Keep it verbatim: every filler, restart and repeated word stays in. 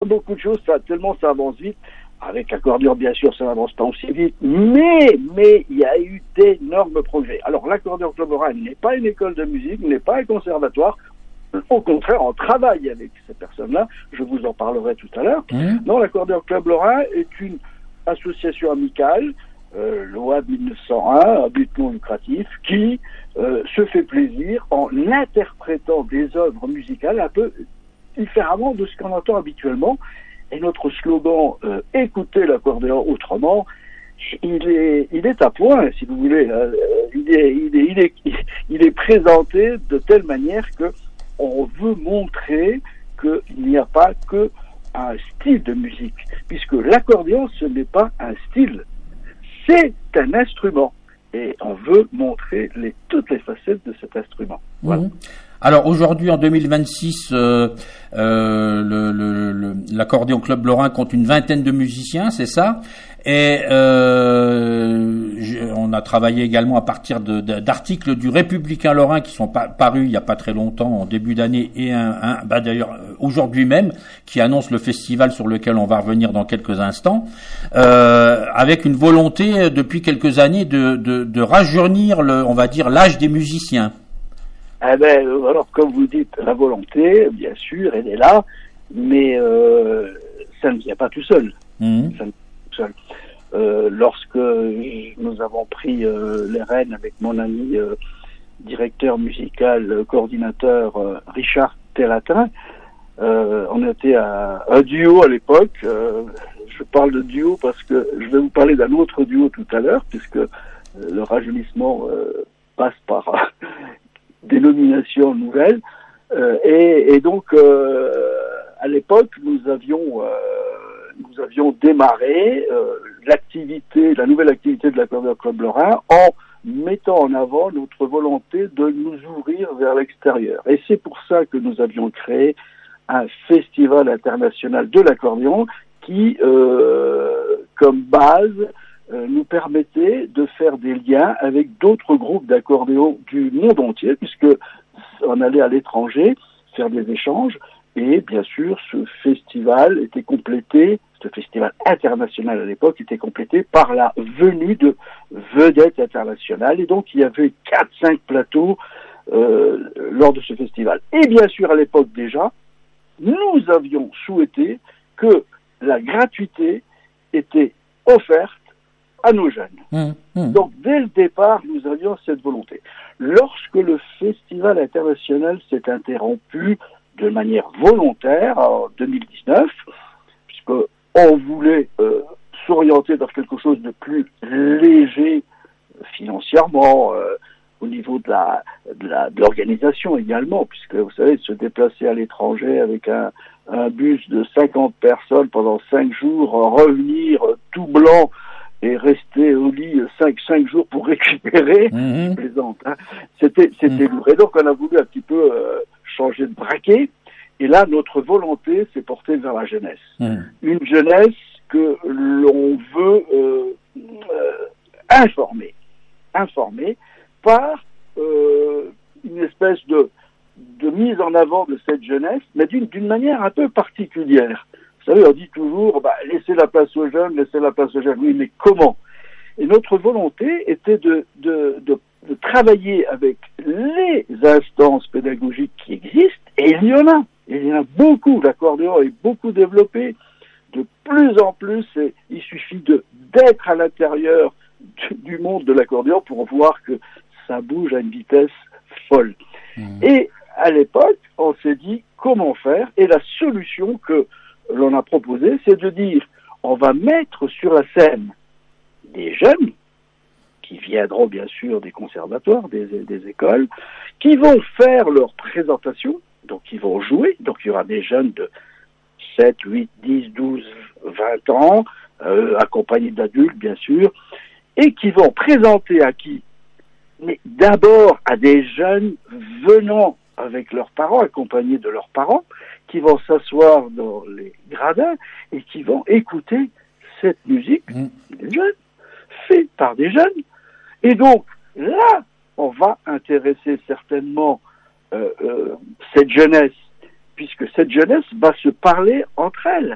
beaucoup de choses, ça, tellement ça avance vite. Avec l'accordéon, bien sûr, ça n'avance pas aussi vite, mais mais il y a eu d'énormes progrès. Alors, l'accordéon Club Lorrain n'est pas une école de musique, n'est pas un conservatoire. Au contraire, on travaille avec ces personnes-là. Je vous en parlerai tout à l'heure. Mmh. Non, l'accordéon Club Lorrain est une association amicale, euh, loi mille neuf cent un, à but non lucratif, qui euh, se fait plaisir en interprétant des œuvres musicales un peu différemment de ce qu'on entend habituellement. Et notre slogan euh, « Écoutez l'accordéon autrement », il est, il est à point, si vous voulez. Euh, il, est, il, est, il, est, il est présenté de telle manière que on veut montrer qu'il n'y a pas que un style de musique, puisque l'accordéon, ce n'est pas un style, c'est un instrument. Et on veut montrer les, toutes les facettes de cet instrument. Voilà. Mmh. Alors aujourd'hui, en deux mille vingt-six, euh, euh, le, le, le, l'accordéon Club Lorrain compte une vingtaine de musiciens, c'est ça. Et euh, je, on a travaillé également à partir de, de, d'articles du Républicain Lorrain qui sont pa- parus il y a pas très longtemps, en début d'année, et un, un bah d'ailleurs aujourd'hui même, qui annonce le festival sur lequel on va revenir dans quelques instants, euh, avec une volonté depuis quelques années de, de, de rajeunir, le, on va dire, l'âge des musiciens. Eh ben, alors, comme vous dites, la volonté, bien sûr, elle est là, mais euh, ça ne vient pas tout seul. Mmh. Ça ne vient pas tout seul. Euh, lorsque nous avons pris euh, les rênes avec mon ami euh, directeur musical, euh, coordinateur euh, Richard Terratin, euh, on était à un duo à l'époque. Euh, je parle de duo parce que je vais vous parler d'un autre duo tout à l'heure, puisque euh, le rajeunissement euh, passe par des nominations nouvelles, euh, et, et donc euh, à l'époque nous avions euh, nous avions démarré euh, l'activité, la nouvelle activité de l'accordéon Club Lorrain en mettant en avant notre volonté de nous ouvrir vers l'extérieur. Et c'est pour ça que nous avions créé un festival international de l'accordéon qui, euh, comme base, Euh, nous permettait de faire des liens avec d'autres groupes d'accordéon du monde entier, puisque on allait à l'étranger faire des échanges, et bien sûr ce festival était complété, ce festival international à l'époque était complété par la venue de vedettes internationales, et donc il y avait quatre cinq plateaux euh, lors de ce festival. Et bien sûr à l'époque déjà, nous avions souhaité que la gratuité était offerte à nos jeunes. Mmh, mmh. Donc, dès le départ, nous avions cette volonté. Lorsque le festival international s'est interrompu de manière volontaire en deux mille dix-neuf, puisqu'on voulait euh, s'orienter vers quelque chose de plus léger financièrement, euh, au niveau de la, de la de l'organisation également, puisque vous savez, se déplacer à l'étranger avec un, un bus de cinquante personnes pendant cinq jours, revenir tout blanc, et rester au lit cinq, cinq jours pour récupérer, mmh. plaisante, hein. C'était, c'était mmh. lourd. Et donc, on a voulu un petit peu euh, changer de braquet. Et là, notre volonté s'est portée vers la jeunesse. Mmh. Une jeunesse que l'on veut euh, euh, informer. Informer par euh, une espèce de, de mise en avant de cette jeunesse, mais d'une, d'une manière un peu particulière. Vous savez, on dit toujours, bah, laissez la place aux jeunes, laissez la place aux jeunes. Oui, mais comment? Et notre volonté était de, de, de, de travailler avec les instances pédagogiques qui existent, et il y en a. Il y en a beaucoup. L'accordéon est beaucoup développé. De plus en plus, et il suffit de, d'être à l'intérieur du, du monde de l'accordéon pour voir que ça bouge à une vitesse folle. Mmh. Et à l'époque, on s'est dit, comment faire? Et la solution que l'on a proposé, c'est de dire, on va mettre sur la scène des jeunes, qui viendront bien sûr des conservatoires, des, des écoles, qui vont faire leur présentation, donc ils vont jouer, donc il y aura des jeunes de sept, huit, dix, douze, vingt ans, euh, accompagnés d'adultes bien sûr, et qui vont présenter à qui? Mais d'abord à des jeunes venant avec leurs parents, accompagnés de leurs parents, qui vont s'asseoir dans les gradins et qui vont écouter cette musique mmh. des jeunes, faite par des jeunes. Et donc, là, on va intéresser certainement euh, euh, cette jeunesse, puisque cette jeunesse va se parler entre elles.